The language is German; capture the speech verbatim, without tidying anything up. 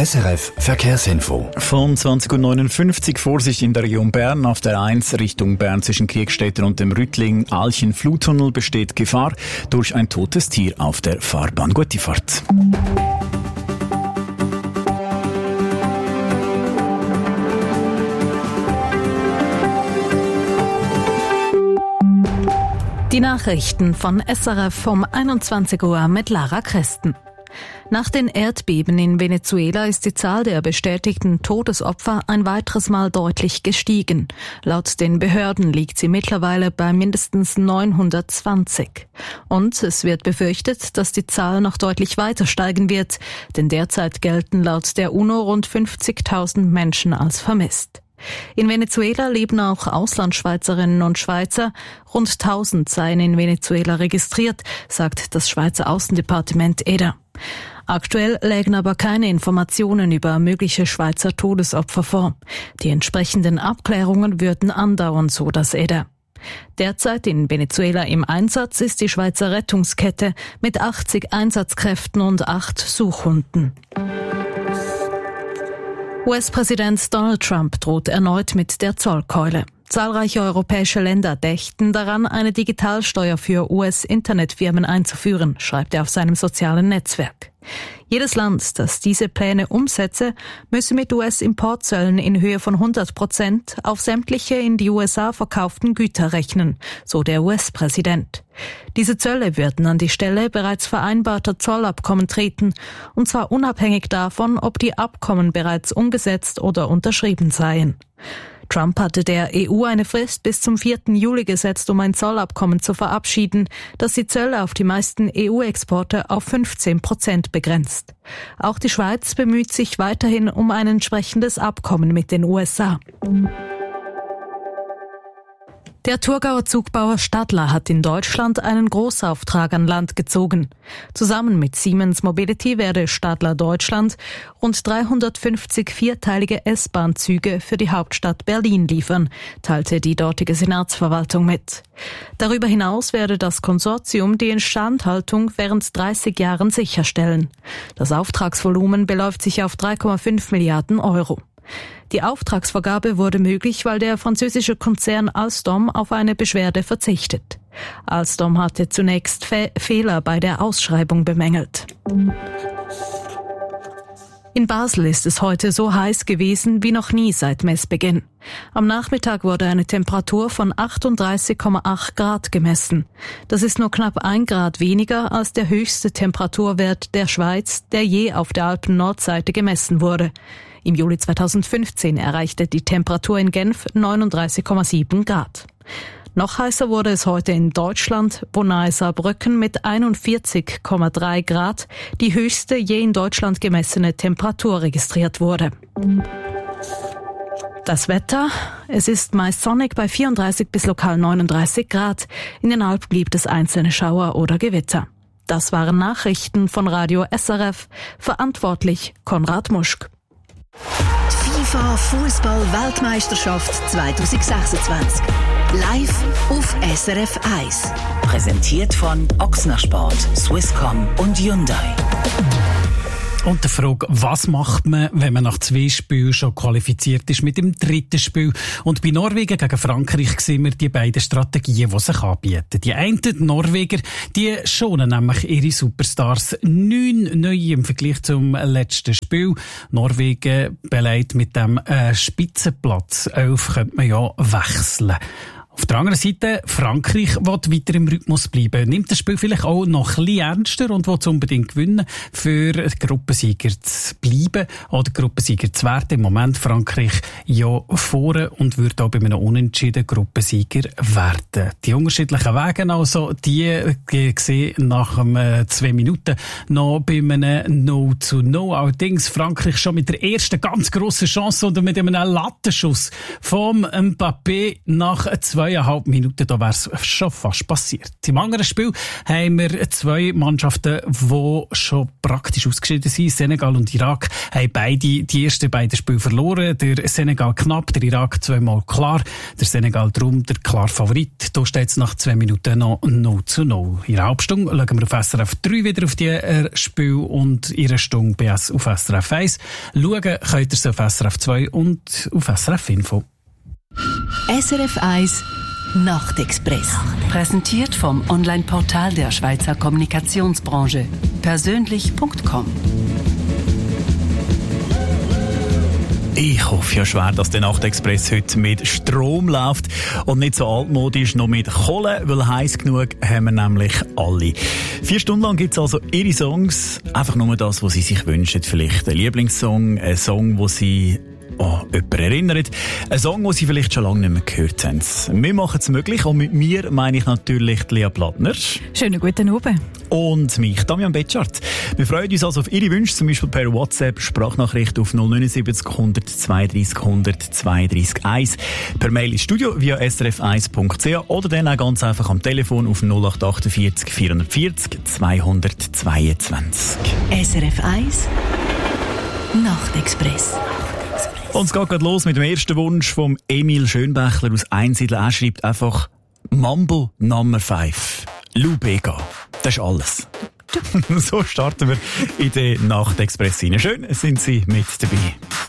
S R F Verkehrsinfo. Von zwanzig Uhr neunundfünfzig Vorsicht in der Region Bern. Auf der eins Richtung Bern zwischen Kriegstetten und dem Rüttling-Alchen-Fluttunnel besteht Gefahr durch ein totes Tier auf der Fahrbahn. Gute Fahrt. Die Nachrichten von S R F um einundzwanzig Uhr mit Lara Christen. Nach den Erdbeben in Venezuela ist die Zahl der bestätigten Todesopfer ein weiteres Mal deutlich gestiegen. Laut den Behörden liegt sie mittlerweile bei mindestens neunhundertzwanzig. Und es wird befürchtet, dass die Zahl noch deutlich weiter steigen wird, denn derzeit gelten laut der UNO rund fünfzigtausend Menschen als vermisst. In Venezuela leben auch Auslandschweizerinnen und Schweizer. Rund tausend seien in Venezuela registriert, sagt das Schweizer Außendepartement E D A. Aktuell lägen aber keine Informationen über mögliche Schweizer Todesopfer vor. Die entsprechenden Abklärungen würden andauern, so das E D A. Derzeit in Venezuela im Einsatz ist die Schweizer Rettungskette mit achtzig Einsatzkräften und acht Suchhunden. U S-Präsident Donald Trump droht erneut mit der Zollkeule. Zahlreiche europäische Länder dächten daran, eine Digitalsteuer für U S-Internetfirmen einzuführen, schreibt er auf seinem sozialen Netzwerk. Jedes Land, das diese Pläne umsetze, müsse mit U S-Importzöllen in Höhe von hundert Prozent auf sämtliche in die U S A verkauften Güter rechnen, so der U S-Präsident. Diese Zölle würden an die Stelle bereits vereinbarter Zollabkommen treten, und zwar unabhängig davon, ob die Abkommen bereits umgesetzt oder unterschrieben seien. Trump hatte der E U eine Frist bis zum vierten Juli gesetzt, um ein Zollabkommen zu verabschieden, das die Zölle auf die meisten E U-Exporte auf fünfzehn Prozent begrenzt. Auch die Schweiz bemüht sich weiterhin um ein entsprechendes Abkommen mit den U S A. Der Thurgauer Zugbauer Stadler hat in Deutschland einen Großauftrag an Land gezogen. Zusammen mit Siemens Mobility werde Stadler Deutschland rund dreihundertfünfzig vierteilige S-Bahn-Züge für die Hauptstadt Berlin liefern, teilte die dortige Senatsverwaltung mit. Darüber hinaus werde das Konsortium die Instandhaltung während dreißig Jahren sicherstellen. Das Auftragsvolumen beläuft sich auf drei Komma fünf Milliarden Euro. Die Auftragsvergabe wurde möglich, weil der französische Konzern Alstom auf eine Beschwerde verzichtet. Alstom hatte zunächst Fe- Fehler bei der Ausschreibung bemängelt. In Basel ist es heute so heiß gewesen wie noch nie seit Messbeginn. Am Nachmittag wurde eine Temperatur von achtunddreißig Komma acht Grad gemessen. Das ist nur knapp ein Grad weniger als der höchste Temperaturwert der Schweiz, der je auf der Alpen-Nordseite gemessen wurde. Im Juli zweitausendfünfzehn erreichte die Temperatur in Genf neununddreißig Komma sieben Grad. Noch heißer wurde es heute in Deutschland, wo nahe Saarbrücken mit einundvierzig Komma drei Grad die höchste je in Deutschland gemessene Temperatur registriert wurde. Das Wetter: Es ist meist sonnig bei vierunddreißig bis lokal neununddreißig Grad. In den Alpen gibt es einzelne Schauer oder Gewitter. Das waren Nachrichten von Radio S R F. Verantwortlich Konrad Muschk. Die FIFA Fußball-Weltmeisterschaft zweitausendsechsundzwanzig. Live auf S R F eins. Präsentiert von Ochsner Sport, Swisscom und Hyundai. Und die Frage, was macht man, wenn man nach zwei Spielen schon qualifiziert ist mit dem dritten Spiel? Und bei Norwegen gegen Frankreich sehen wir die beiden Strategien, die sich anbieten. Die einen, die Norweger, die schonen nämlich ihre Superstars. Neun neue im Vergleich zum letzten Spiel. Norwegen belegt mit dem äh, Spitzenplatz elf könnte man ja wechseln. Auf der anderen Seite, Frankreich will weiter im Rhythmus bleiben, nimmt das Spiel vielleicht auch noch ein bisschen ernster und will es unbedingt gewinnen, für Gruppensieger zu bleiben oder Gruppensieger zu werden. Im Moment Frankreich ja vorne und würde auch bei einem Unentschieden Gruppensieger werden. Die unterschiedlichen Wege also, die, die sehen nach ähm, zwei Minuten noch bei einem null zu null. Allerdings Frankreich schon mit der ersten ganz grossen Chance und mit einem Lattenschuss vom Mbappé nach zwei zweieinhalb Minuten, da wäre es schon fast passiert. Im anderen Spiel haben wir zwei Mannschaften, die schon praktisch ausgeschieden sind. Senegal und Irak haben beide die ersten beiden Spiele verloren. Der Senegal knapp, der Irak zweimal klar. Der Senegal drum der klar Favorit. Da steht es nach zwei Minuten noch null zu null. In der Halbstunde schauen wir auf S R F drei wieder auf die äh, Spiel und in einer Stunde B S auf S R F eins. Schauen könnt ihr sie auf S R F zwei und auf S R F Info. S R F eins Nachtexpress. Präsentiert vom Online-Portal der Schweizer Kommunikationsbranche. Persönlich Punkt com. Ich hoffe ja schwer, dass der Nachtexpress heute mit Strom läuft und nicht so altmodisch, noch mit Kohle, weil heiß genug haben wir nämlich alle. Vier Stunden lang gibt es also ihre Songs, einfach nur das, was sie sich wünschen. Vielleicht ein Lieblingssong, ein Song, wo sie an jemanden erinnert. Ein Song, den Sie vielleicht schon lange nicht mehr gehört haben. Wir machen es möglich und mit mir meine ich natürlich Lea Plattner. Schönen guten Abend. Und mich, Damian Betschart. Wir freuen uns also auf Ihre Wünsche, zum Beispiel per WhatsApp, Sprachnachricht auf null neun sieben null null zwei drei null null zwei drei eins, per Mail ins Studio via s r f eins punkt c h oder dann auch ganz einfach am Telefon auf null acht vier acht vier vier vier null zweihundertzweiundzwanzig. S R F eins Nachtexpress. Und es geht gerade los mit dem ersten Wunsch von Emil Schönbächler aus Einsiedeln. Er schreibt einfach Mambo Number fünf. Lou Bega. Das ist alles. So starten wir in den Nachtexpress rein. Schön sind Sie mit dabei.